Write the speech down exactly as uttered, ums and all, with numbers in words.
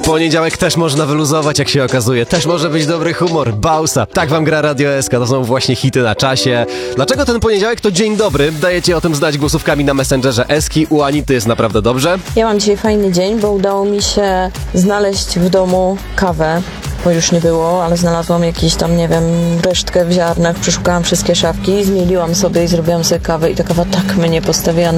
Poniedziałek też można wyluzować, jak się okazuje. Też może być dobry humor. Bausa. Tak wam gra Radio S K. To są właśnie hity na czasie. Dlaczego ten poniedziałek to dzień dobry? Dajecie o tym znać głosówkami na Messengerze Eski. U Anity jest naprawdę dobrze. Ja mam dzisiaj fajny dzień, bo udało mi się znaleźć w domu kawę, bo już nie było, ale znalazłam jakiś tam, nie wiem, resztkę w ziarnach, przeszukałam wszystkie szafki, zmieliłam sobie i zrobiłam sobie kawę i ta kawa tak mnie postawiła